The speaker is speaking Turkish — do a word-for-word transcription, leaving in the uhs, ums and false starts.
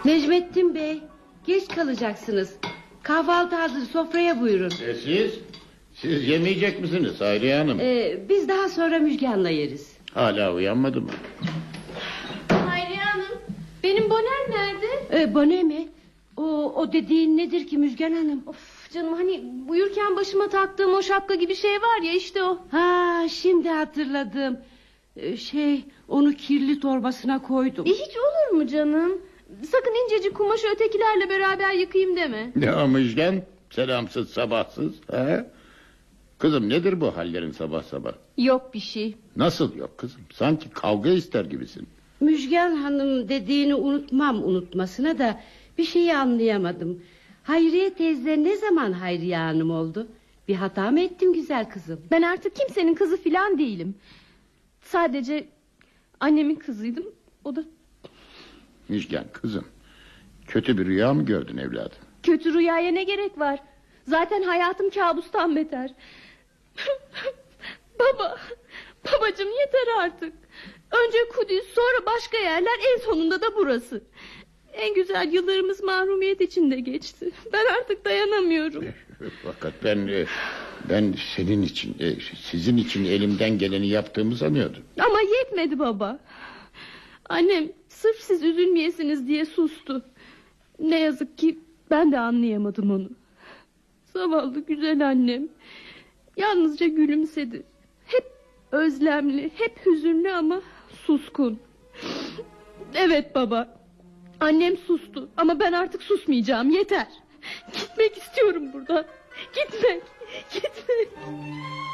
Necmettin Bey, geç kalacaksınız. Kahvaltı hazır, sofraya buyurun. E siz? Siz yemeyecek misiniz Hayriye Hanım? Ee, biz daha sonra Müjgan'la yeriz. Hala uyanmadı mı? Hayriye Hanım, benim bonem nerede? Ee, bana mi? O, o dediğin nedir ki Müjgan Hanım? Of canım, hani uyurken başıma taktığım o şapka gibi şey var ya, işte o. Ha, şimdi hatırladım. Ee, şey, onu kirli torbasına koydum. E, hiç olur mu canım? Sakın incecik kumaşı ötekilerle beraber yıkayayım deme. Ya Müjgan, selamsız sabahsız. He? Kızım, nedir bu hallerin sabah sabah? Yok bir şey. Nasıl yok kızım? Sanki kavga ister gibisin. Müjgan Hanım dediğini unutmam unutmasına da bir şeyi anlayamadım. Hayriye teyze ne zaman Hayriye Hanım oldu? Bir hata mı ettim güzel kızım? Ben artık kimsenin kızı filan değilim. Sadece annemin kızıydım. O da Müjgan kızım, kötü bir rüya mı gördün evladım? kötü rüyaya ne gerek var? Zaten hayatım kabustan beter. Baba, babacığım yeter artık. Önce Kudüs, sonra başka yerler, en sonunda da burası. En güzel yıllarımız mahrumiyet içinde geçti. Ben artık dayanamıyorum. Fakat ben ben senin için, sizin için elimden geleni yaptığımı sanıyordum. Ama yetmedi baba. Annem sırf siz üzülmeyesiniz diye sustu. Ne yazık ki ben de anlayamadım onu. Zavallı güzel annem yalnızca gülümsedi. Hep özlemli, hep hüzünlü ama suskun. Evet baba, annem sustu ama ben artık susmayacağım, yeter. Gitmek istiyorum buradan. Gitmek, gitmek.